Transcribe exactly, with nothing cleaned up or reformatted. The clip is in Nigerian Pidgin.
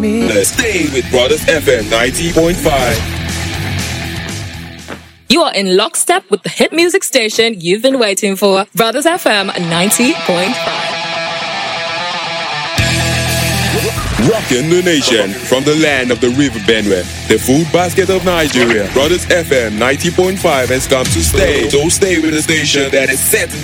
me. Let's stay with Brothers F M ninety point five. You are in lockstep with the hit music station you've been waiting for, Brothers F M ninety point five. Rocking the nation from the land of the River Benue, the food basket of Nigeria. Brothers F M ninety point five has come to stay. So stay with the station that is set to